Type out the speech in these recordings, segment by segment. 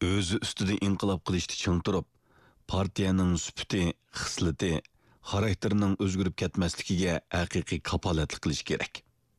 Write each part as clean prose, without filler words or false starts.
o'zi ustida inqilob qilishni ching turib, partiyaning sufati, xislati, xarakterining o'zgarib ketmasligiga haqiqiy kapolatlik qilish kerak.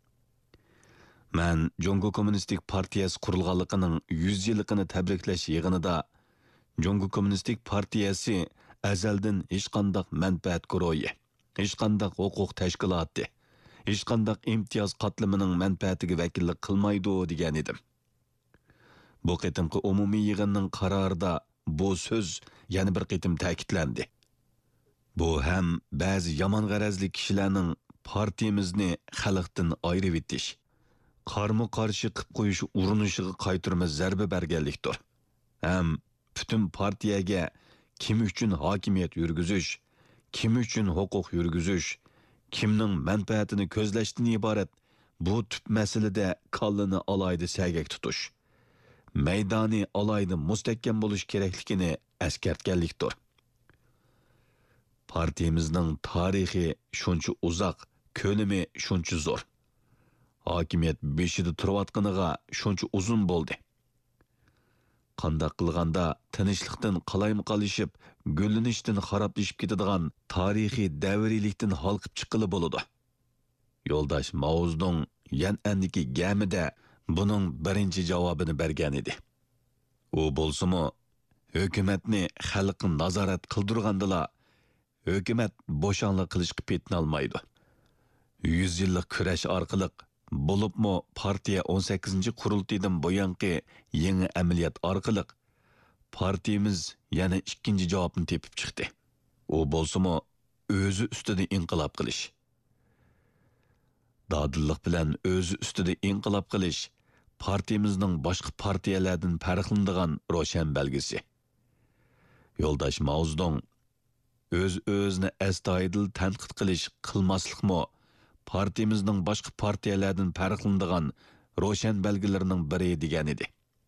Men Jongo Kommunistik Partiyasi qurilganligining 100 yilligini tabriklash yig'inida Jongo Kommunistik Partiyasi azaldan hech qanday manfaat guruhi, hech qanday huquq tashkiloti, hech qanday imtiyoz qatlamining manfaatiga vakillik qilmaydi degan edim. Bu qitimqi umumiy yig'inning qarorida bu so'z yana bir qitim ta'kidlandi. Bu ham ba'zi yomon g'arazli kishilarning partiyamizni xalqdan ayirib etish, qarma-qarshi qilib qo'yish urinishiga qaytirma zarba berganlikdir. Ham butun partiyaga kim uchun hokimiyat yurgizish, kim uchun huquq yurgizish, kimning manfaatini ko'zlashdan iborat bu tüp masalada kallini alayda sagak tutish, maydoni alayda mustahkam bo'lish kerakligini eskartganlikdir. Partiyamizning tarixi shuncha uzoq, ko'lami shuncha zo'r. Hokimiyat beshida turayotganiga shuncha uzun bo'ldi. Qandaq qilganda tinchlikdan qalaymi-qalishib, gullanishdan xaroblashib ketadigan tarixiy davriylikdan halqib chiqqili bo'ladi. Yo'ldosh Mao Zedong Yan'andagi gamida buning birinchi javobini bergan edi. U bo'lsa-mu, hukumatni xalqni nazorat qildirgandila, hukumat bo'shanlik qilishga petinolmaydi. 100 yillik kurash orqali bo'libmi partiya 18-qurultiydan buyangi yangi amaliyot orqali partiyamiz yana ikkinchi javobni tepib chiqdi. U bo'lsa-mu, o'zi ustida inqilob qilish. Dadillik bilan o'zi ustida inqilob qilish partiyamizning boshqa partiyalardan farqlanadigan ro'shan belgisi. Yo'ldosh Mao Zedong o'z-o'zini astoydil tanqid qilish qilmaslikmi partiyamizning boshqa partiyalardan farqlanadigan ro'shan belgilarining biri degan edi.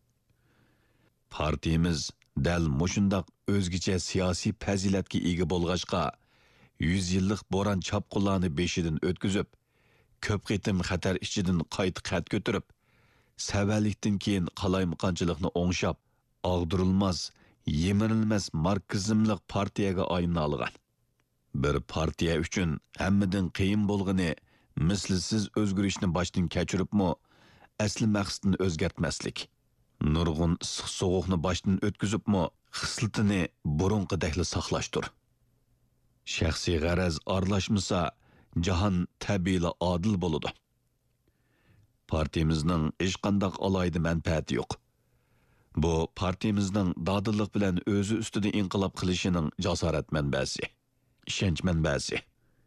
Partiyamiz dal mushundaq o'zgacha siyosiy fazilatga ega bo'lg'achqa 100 yillik bo'ron chapqullarni beshidan o'tkazib, ko'p qitim xatar ichidan qayta qad ko'tarib, savallikdan keyin qalaymiqanchilikni o'ngshab, og'dirilmas, yemirilmas marksizmlik partiyaga aylanolgan. Bir partiya uchun hammadan qiyin bo'lgani mislsiz o'zgarishni boshdan kechiribmi, asli maqsadni o'zgartmaslik. Nurg'un issiq sovuqni boshdan o'tkazibmi, xislatini burunqidakli saqlashdir. Shaxsiy g'araz aralashmasa, jahon tabiiyla adil bo'ladi. Partiyamizning hech qanday alayda manfaati yo'q. Bu partiyamizning dadillik bilan o'zi ustida inqilob qilishining jasorat manbasi, ishonch manbasi.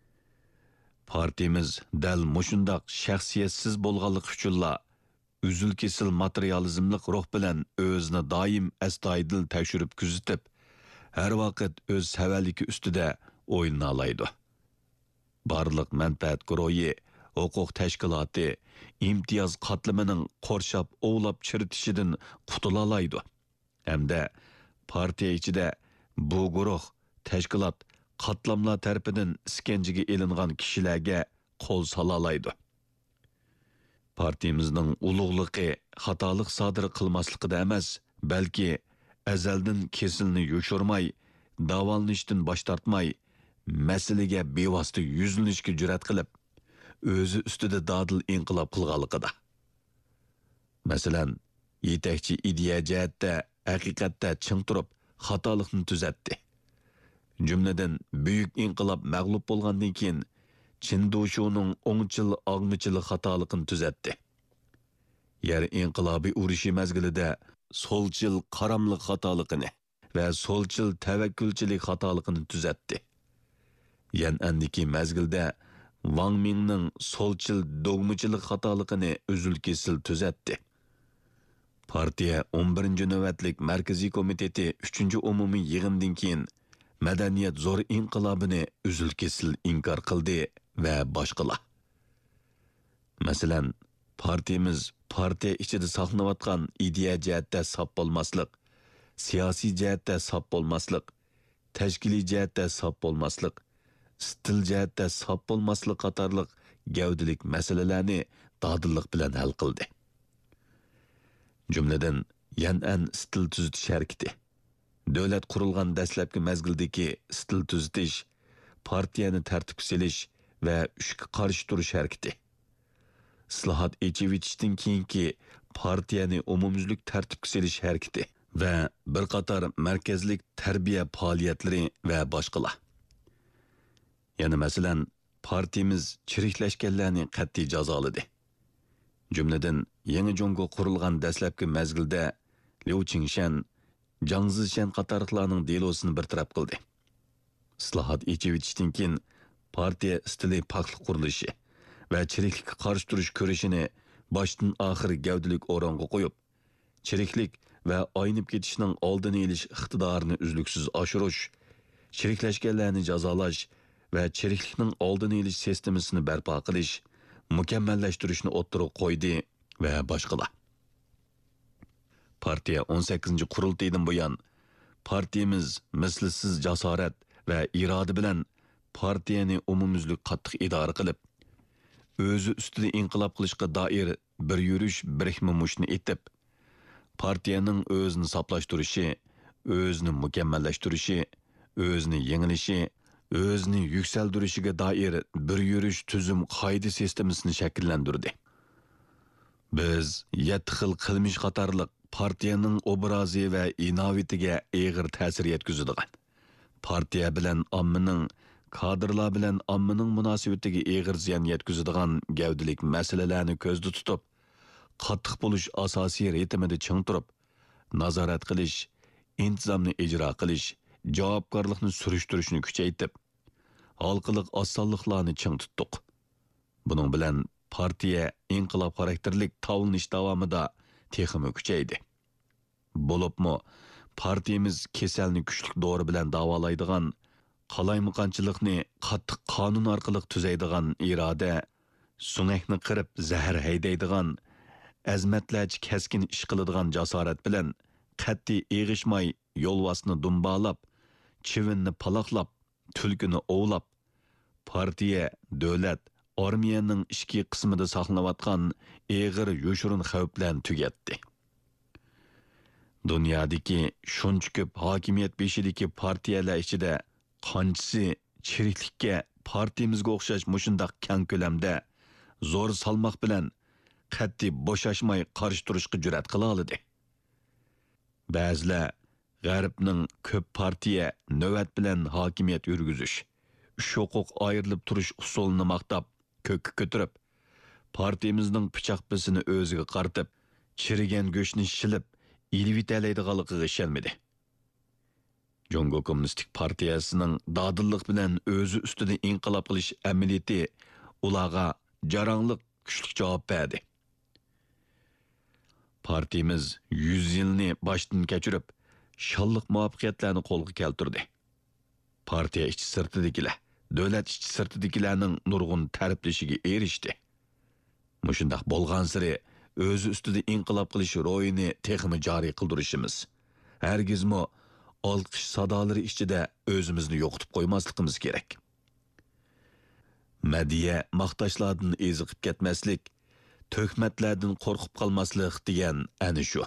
Partiyamiz dal mushundaq shaxsiyatsiz bo'lganlik uchunla uzul-kesil materializmlik ruh bilan o'zini doim astoydil tekshirib kuzatib, har vaqt o'z savalligi ustida o'yinni olaydi. Barliq manfaat guruhi, huquq tashkiloti, imtiyoz qatlamining qorshab ovlab chiritishidan qutula olaydi. Hamda partiya ichida bu guruh, tashkilot, qatlamlar tarafidan iskanjiga elingan kishilarga qo'l sola olaydi. Partiyamizning ulug'ligi xatolik sodir qilmasligida emas, balki azaldan kesilni yoshirmay, davolanishdan bosh tortmay, masalaga bevosita yuzlanishga jur'at qilib, o'zi ustida dadil inqilob qilganligida. Masalan, yetakchi ideya jihatda haqiqatda ching turib, xatolikni tuzatdi. Jumladan, buyuk inqilob mag'lub bo'lgandan keyin Chindushuning o'ngchil og'michili xatoligini tuzatdi. Yer inqilobiy urushi mazgilida so'lchil qaramliq xatoligini va so'lchil tavakkulchilik xatoligini tuzatdi. Yan'andagi mazgilda Wang Mingning so'lchil dogmachilik xatoligini uzul-kesil tuzatdi. Partiya 11-navbatlik Markaziy komiteti 3-umumiy yig'indan keyin madaniyat zo'r inqilobini uzul-kesil inkor qildi va boshqalar. Masalan, partiyamiz partiya ichida saqlanayotgan ideya jihatda sop bo'lmaslik, siyosiy jihatda sop bo'lmaslik, tashkiliy jihatda sop bo'lmaslik, stil jihatda sop bo'lmaslik qatorliq gavdalik masalalarni dadillik bilan hal qildi. Jumladan, yan'an stil tuzitish harakati. Davlat qurilgan dastlabki mezgildagi stil tuzitish, partiyani tartibga solish va ishga qarshi turish harakati. Islohot echivitishdan keyingi partiyani umumyuzlik tartibga solish harakati va bir qator markazlik tarbiya faoliyatlari va boshqalar. Yana masalan, partiyamiz chiriklashganlarni qat'iy jazoladi. Jumladan, yangi Jongo qurilgan dastlabki mezgilda Liu Qingshan, Jiang Zishan qatorliqlarning delosini bartaraf qildi. Islohot echivitishdan keyin partiya stili poklik qurilishi va chiriklikka qarshi turish ko'rishini boshdan oxir gavdalik o'ringa qo'yib, chiriklik va aynib ketishning oldini olish iqtidorini uzluksiz oshirish, chiriklashganlarni jazolash va chiriklikning oldini olish sistemasini barpo qilish, mukammallashtirishni o'ttirib qo'ydi va boshqalar. Partiya 18 qurultaydan buyon partiyamiz mislsiz jasorat va iroda bilan partiyani umumyuzlik qattiq idora qilib, o'zi ustida inqilob qilishga doir bir yurish birikmumushni etib, partiyaning o'zini saqlashtirishi, o'zini mukammallashtirishi, o'zini yengilishi, o'zini yuksaltirishiga doir bir yurish tuzum qoida sistemasini shakllantirdi. Biz 7 xil qilmish qatorliq partiyaning obrazi va inovatiga eg'ir ta'sir yetkazadigan, partiya bilan ommaning, kadrlar bilan ommaning munosabatiga eg'ir ziyon yetkazadigan gavdalik masalalarni ko'zda tutib, qattiq bo'lish asosiy ritmida ching turib, nazorat qilish, intizomni ijro qilish, javobgarlikni surishtirishni kuchaytirib, halqiliq osonliqlarni ching tutdik. Buning bilan partiya inqilob xarakterlik tavlanish davomida texmi kuchaydi. Bo'libmi, partiyamiz kasalni kuchlik dori bilan davolaydigan, qalaymaqonchilikni qattiq qonun orqali tuzaydigan iroda, sunakni qirib zahar haydaydigan, azmatlarcha kaskin ish qiladigan jasorat bilan qat'iy eg'ishmay yo'lvasni dumbalab, chivinni paloqlab, tulkini ovlab, partiya, davlat, armiyaning ichki qismida saqlanayotgan eg'ir yo'shirin xavflarni tugatdi. Dunyodagi shuncha ko'p hokimiyat beshidagi partiyalar ichida qanchisi chiriklikka partiyamizga o'xshash mushundoq keng ko'lamda zo'r salmoq bilan qat'iy bo'shashmay qarshi turishga jur'at qila oladi. Ba'zilar G'arbning ko'p partiya navbat bilan hokimiyat yurgizish, huquq ayrilib turish usulini maqtab, ko'kka ko'tarib, partiyamizning pichoq bisini o'ziga qartib, chirigan go'shtni shilib, ilvitalaydiganligiga ishonmadi. Jongo Kommunistik partiyasining dodillik bilan o'zi ustida inqilob qilish amaliyoti ularga jaranglik kuchli javob berdi. Partiyamiz 100 yilni boshdan kechirib, shonliq muvaffaqiyatlarni qo'lga keltirdi. Partiya ichki sirtidagilar, davlat ichki sirtidagilarning nurg'un ta'riflashiga erishdi. Mushundaq bo'lgan siri o'zi ustida inqilob qilish ro'yini texmi joriy qildirishimiz, hargizmi olqish sadolari ichida o'zimizni yo'qotib qo'ymasligimiz kerak. Madiya maqtashlardan eziqib ketmaslik, to'kmatlardan qo'rqib qolmaslik degan ana shu.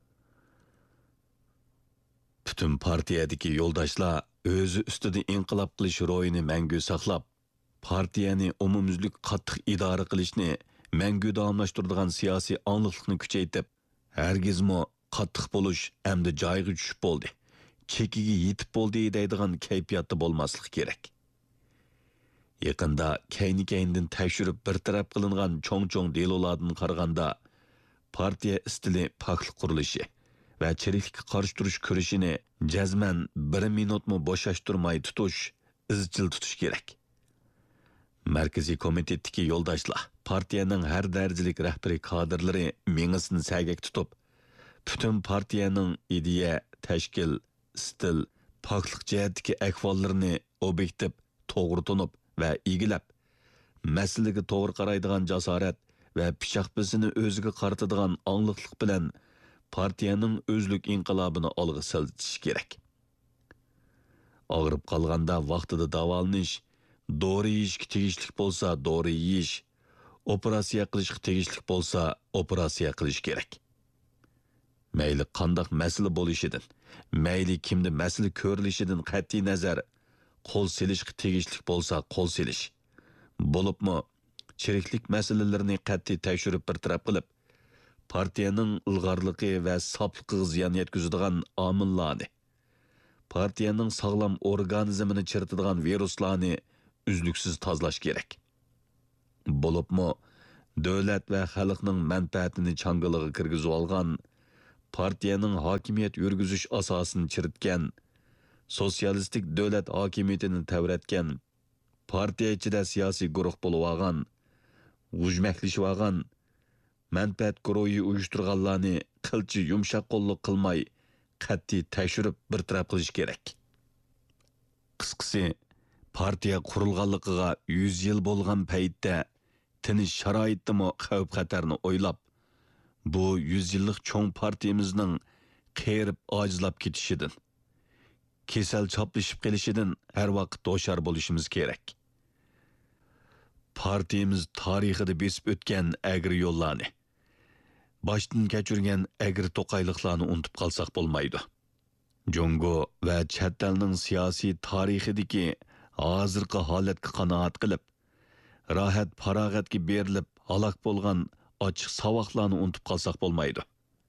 Butun partiyadagi yo'ldoshlar o'zi ustida inqilob qilish ro'yini mangu saqlab, partiyani umumyuzlik qattiq idora qilishni mangu davomlashtiradigan siyosiy onglikni kuchaytirib, hargizmi qattiq bo'lish hamda joyiga tushib bo'ldi, chekiga yetib bo'ldi deydigan kayfiyatda bo'lmaslik kerak. Yaqinda kayni-kayndan tekshirib bir taraf qilingan cho'ng-cho'ng delolardan qaraganda, partiya stili poklik qurilishi va chiriklikka qarshi turish kurashini jazman 1 minutmi bo'shashtirmay tutish, izchil tutish kerak. Markaziy komitetdagi yo'ldoshlar, partiyaning har darajalik rahbari kadrlari mengisini sagak tutib, butun partiyaning ideya, tashkil, stil, poklik jihatdagi ahvollarini obyektiv, to'g'ri tunib va igilab, masalaga to'g'ri qaraydigan jasorat va pichoq bizini o'ziga qaratadigan ongliklik bilan partiyaning o'zlik inqilobini olg'a siljish kerak. Og'rib qolganda vaqtida davolanish, dori yeyishga tegishli bo'lsa dori yeyish, operatsiya qilishga tegishli bo'lsa operatsiya qilish kerak. Mayli qandaq masala bo'lishidan, mayli kimni masala ko'rilishidan qat'iy nazar qo'l selishga tegishlik bo'lsa qo'l selish. Bo'libmi chiriklik masalalarini qat'iy tekshirib bir taraf qilib, partiyaning ilg'orligi va sofligiga ziyon yetkazadigan omillarni, partiyaning sog'lom organizmini chiritadigan viruslarni uzluksiz tozalash kerak. Bo'libmi davlat va xalqning manfaatini changalig'iga kirgizib olgan, partiyaning hokimiyat yurgizish asosini chiritgan, sotsialistik davlat hokimiyatini tavratgan, partiya ichida siyosiy guruh bo'lib olgan, g'ujmaklashib olgan, manfaat guruhi uyushtirganlarni qilchi yumshoq qo'lliq qilmay, qat'iy tekshirib bir taraf qilish kerak. Qisqasi, partiya qurilganligiga 100 yil bo'lgan paytda tinish sharoitdimi xavf-xatarni o'ylab, bu 100 yillik cho'ng partiyamizning qerib ojizlab ketishidan, kesal choplashib kelishidan har vaqt doshar bo'lishimiz kerak. Partiyamiz tarixida besib o'tgan agri yo'llarni, boshdan kechirgan agri to'qayliqlarni unutib qolsak bo'lmaydi. Jongo va chet elning siyosiy tarixidagi hozirgi holatga qanoat qilib, rohat farog'atga berilib halok bo'lgan ochiq savoqlarni unutib qolsak bo'lmaydi.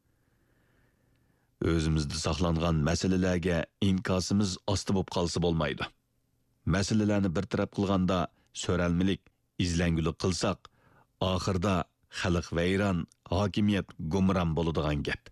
O'zimizda saqlangan masalalarga inkosimiz osti bo'lib qolsa bo'lmaydi. Masalalarni bir taraf qilganda so'ralmilik, izlangulik qilsak, oxirda xalq vayron, hokimiyat gumron bo'ladigan gap.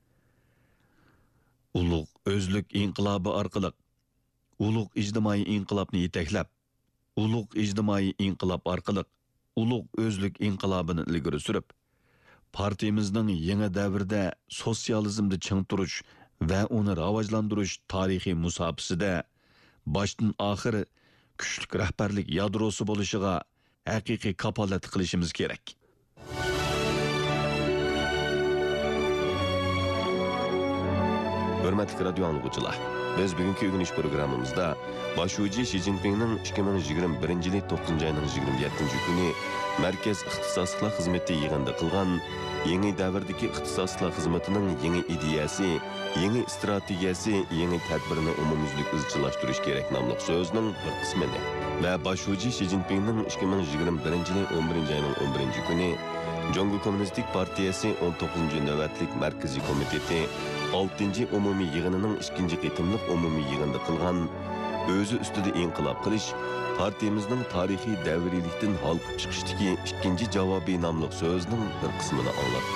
Ulug' o'zlik inqilobi orqali ulug' ijtimoiy inqilobni yetaklab, ulug' ijtimoiy inqilob orqali ulug' o'zlik inqilobini ilgari surib, partiyamizning yangi davrda sotsializmni ching turish va uni rivojlantirish tarixiy musofasida boshdan oxir kuchli rahbarlik yadrosi bo'lishiga haqiqiy kapolat qilishimiz kerak. Hürmetli radyo anlıqçılar, biz bugünkü ögünüş programımızda başucu Xi Jinping'nin 2021 yılı 9. ayının 27. günü Merkez İxtisaslıqlar Xizmeti yığında kılgan yeni davrdaki İxtisaslıqlar Xizmeti'nin yeni ideyası, yeni stratejiyasi, yeni tedbirini umumyüzlük izcilaştırış gerek namlıq sözünün bir kısmını ve başucu Xi Jinping'nin 2021 yılı 11. ayının 11. günü Jongo Kommunistik Partiyası 19. növetlik Merkezi Komiteti 6. umumiy yig'inining 2. qitimliq umumiy yig'inida qilgan o'zi ustida inqilob qilish partiyamizning tarixiy davriylikdan halqib chiqishdagi 2. javobiy nomli so'zining bir qismini anglatdi.